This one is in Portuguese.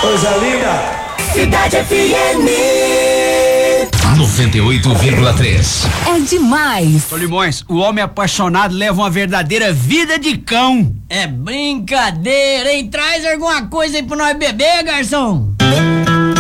Coisa linda. Cidade FM 98,3. É demais. Ô Limões, o homem apaixonado leva uma verdadeira vida de cão. É brincadeira, hein? Traz alguma coisa aí pra nós beber, garçom.